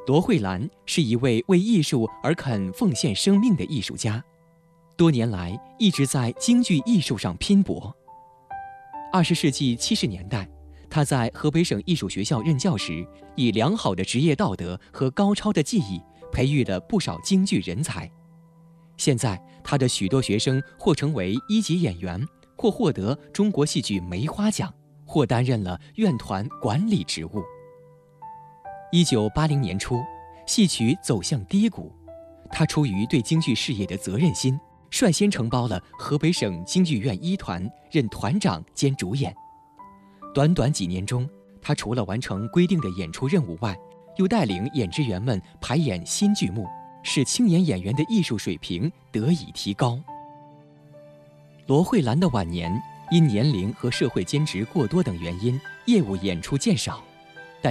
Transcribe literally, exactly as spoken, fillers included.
罗慧兰是一位为艺术而肯奉献生命的艺术家，多年来一直在京剧艺术上拼搏。二十世纪七十年代，他在河北省艺术学校任教时，以良好的职业道德和高超的技艺，培育了不少京剧人才。现在，他的许多学生或成为一级演员，或获得中国戏剧梅花奖，或担任了院团管理职务。一九八零年初，戏曲走向低谷，他出于对京剧事业的责任心，率先承包了河北省京剧院一团，任团长兼主演。短短几年中，他除了完成规定的演出任务外，又带领演职员们排演新剧目，使青年演员的艺术水平得以提高。罗慧兰的晚年因年龄和社会兼职过多等原因，业务演出渐少。